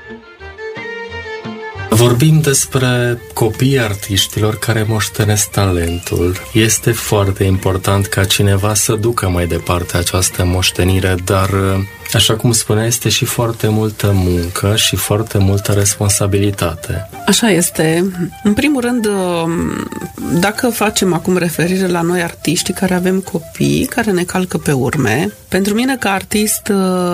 Vorbim despre copiii artiștilor care moștenesc talentul. Este foarte important ca cineva să ducă mai departe această moștenire, dar, așa cum spunea, este și foarte multă muncă și foarte multă responsabilitate. Așa este. În primul rând, dacă facem acum referire la noi artiștii care avem copii care ne calcă pe urme, pentru mine ca artist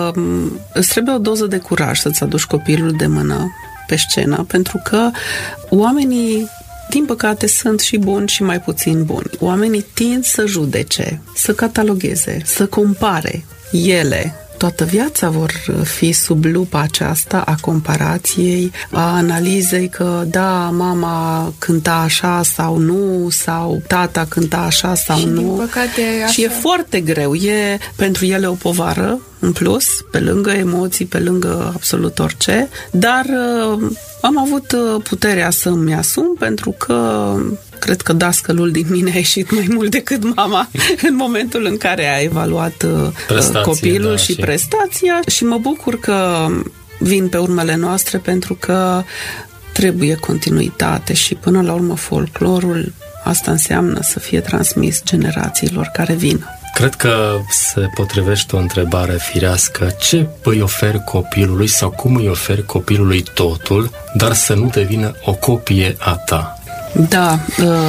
îți trebuie o doză de curaj să-ți aduci copilul de mână pe scenă, pentru că oamenii, din păcate, sunt și buni și mai puțin buni. Oamenii tind să judece, să catalogheze, să compare ele. Toată viața vor fi sub lupa aceasta a comparației, a analizei că da, mama cânta așa sau nu, sau tata cânta așa sau și nu. Din păcate, așa. Și e foarte greu, e pentru ele o povară în plus, pe lângă emoții, pe lângă absolut orice, dar am avut puterea să-mi asum pentru că cred că dascălul din mine a ieșit mai mult decât mama în momentul în care a evaluat copilul și prestația și mă bucur că vin pe urmele noastre pentru că trebuie continuitate și până la urmă folclorul asta înseamnă să fie transmis generațiilor care vin. Cred că se potrivește o întrebare firească. Ce îi oferi copilului sau cum îi oferi copilului totul, dar să nu devină o copie a ta? Da,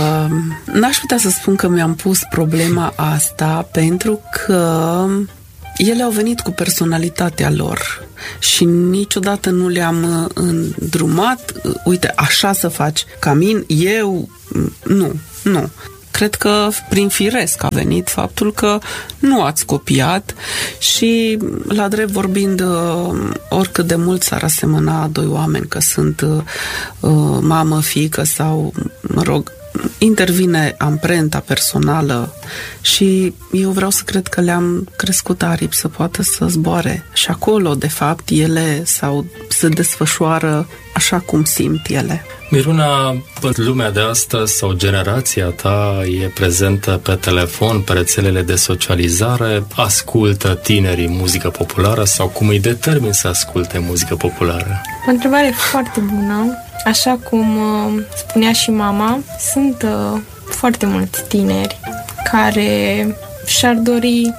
n-aș putea să spun că mi-am pus problema asta pentru că ele au venit cu personalitatea lor și niciodată nu le-am îndrumat, uite, așa să faci ca mine, eu, nu. Cred că prin firesc a venit faptul că nu ați copiat și, la drept vorbind, oricât de mult s-ar asemăna doi oameni, că sunt mamă, fiică sau, mă rog, intervine amprenta personală și eu vreau să cred că le-am crescut aripi să poată să zboare. Și acolo, de fapt, ele se desfășoară așa cum simt ele. Miruna, lumea de astăzi sau generația ta e prezentă pe telefon, pe rețelele de socializare, ascultă tinerii muzică populară sau cum îi determin să asculte muzică populară? O întrebare foarte bună. Așa cum spunea și mama, sunt foarte mulți tineri care și-ar dori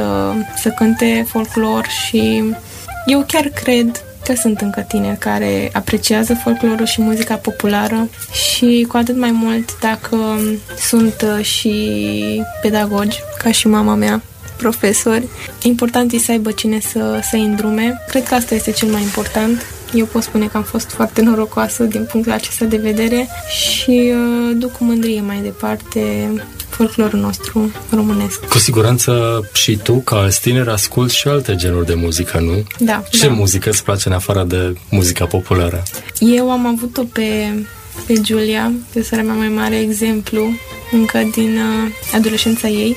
să cânte folclor și eu chiar cred că sunt încă tineri care apreciază folclorul și muzica populară și cu atât mai mult dacă sunt și pedagogi, ca și mama mea, profesori. Important e să aibă cine să-i îndrume. Cred că asta este cel mai important. Eu pot spune că am fost foarte norocoasă din punctul acesta de vedere și duc cu mândrie mai departe folclorul nostru românesc. Cu siguranță și tu, ca alți tineri, asculti și alte genuri de muzică, nu? Da. Ce muzică îți place în afară de muzica populară? Eu am avut-o pe Giulia, pe sora mea mai mare, exemplu, încă din adolescența ei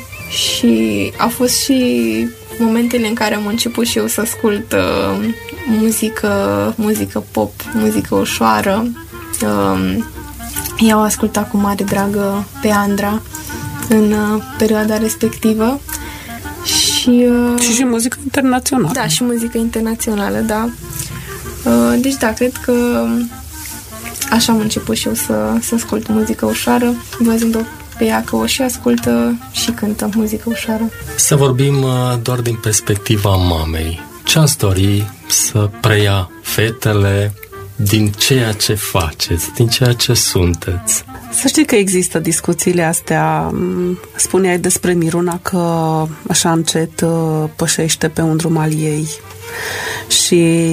și a fost și momentele în care am început și eu să ascult muzică pop, muzică ușoară. Eu ascultat cu mare dragă pe Andra în perioada respectivă și muzică internațională. Da, și muzică internațională, da. Deci da, cred că așa am început și eu să ascult muzică ușoară, văzând-o pe ea că o și ascultă și cântă muzică ușoară. Să vorbim doar din perspectiva mamei. Ce ați dori să preia fetele din ceea ce faceți, din ceea ce sunteți? Să știi că există discuțiile astea. Spuneai despre Miruna că așa încet pășește pe un drum al ei și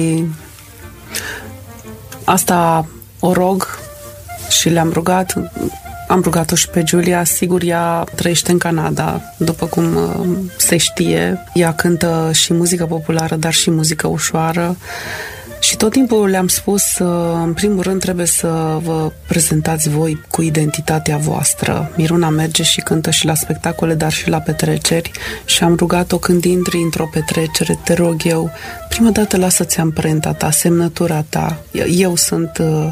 asta o rog și le-am rugat. Am rugat-o și pe Giulia, sigur ea trăiește în Canada, după cum se știe. Ea cântă și muzică populară, dar și muzică ușoară. Și tot timpul le-am spus, în primul rând trebuie să vă prezentați voi cu identitatea voastră. Miruna merge și cântă și la spectacole, dar și la petreceri. Și am rugat-o, când intri într-o petrecere, te rog eu, prima dată lasă-ți amprenta ta, semnătura ta. Eu sunt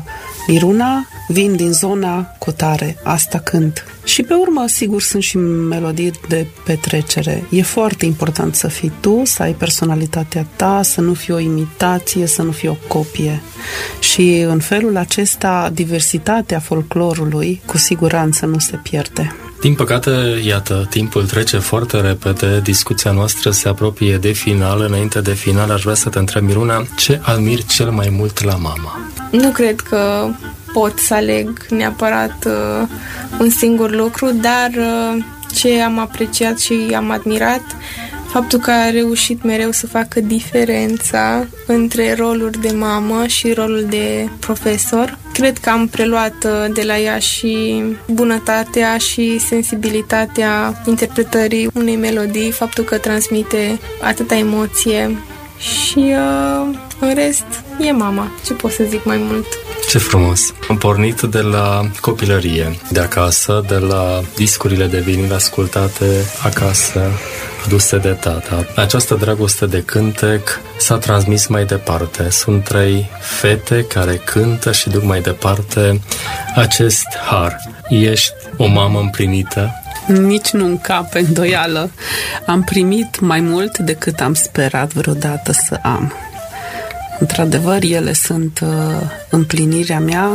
Miruna, vin din zona cutare, asta cânt. Și pe urmă, sigur, sunt și melodii de petrecere. E foarte important să fii tu, să ai personalitatea ta, să nu fii o imitație, să nu fii o copie. Și în felul acesta, diversitatea folclorului cu siguranță nu se pierde. Din păcate, iată, timpul trece foarte repede, discuția noastră se apropie de final. Înainte de final, aș vrea să te întreb, Miruna, ce admiri cel mai mult la mama? Nu cred că pot să aleg neapărat un singur lucru, dar ce am apreciat și am admirat, faptul că a reușit mereu să facă diferența între rolul de mamă și rolul de profesor. Cred că am preluat de la ea și bunătatea și sensibilitatea interpretării unei melodii, faptul că transmite atâta emoție și în rest e mama. Ce pot să zic mai mult? Ce frumos! Am pornit de la copilărie, de acasă, de la discurile de vinil ascultate acasă, aduse de tata. Această dragoste de cântec s-a transmis mai departe. Sunt 3 fete care cântă și duc mai departe acest har. Ești o mamă împlinită? Nici nu încape îndoială. Am primit mai mult decât am sperat vreodată să am. Într-adevăr, ele sunt împlinirea mea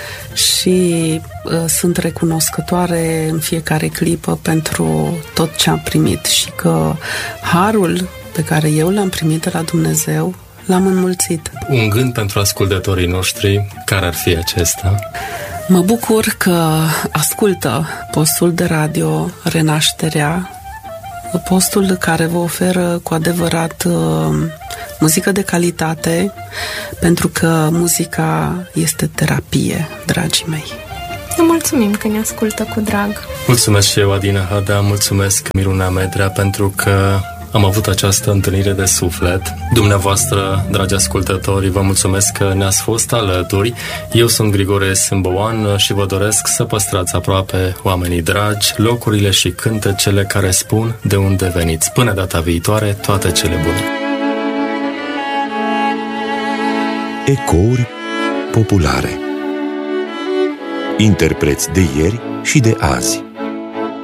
și sunt recunoscătoare în fiecare clipă pentru tot ce am primit și că harul pe care eu l-am primit de la Dumnezeu l-am înmulțit. Un gând pentru ascultătorii noștri, care ar fi acesta? Mă bucur că ascultă postul de radio Renașterea, postul care vă oferă cu adevărat muzică de calitate, pentru că muzica este terapie, dragii mei. Ne mulțumim că ne ascultă cu drag. Mulțumesc și eu, Adina Hada, mulțumesc Miruna Medrea, pentru că am avut această întâlnire de suflet. Dumneavoastră, dragi ascultători, vă mulțumesc că ne-ați fost alături. Eu sunt Grigore Sâmboan și vă doresc să păstrați aproape oamenii dragi, locurile și cântecele care spun de unde veniți. Până data viitoare, toate cele bune! Ecouri populare. Interpreți de ieri și de azi.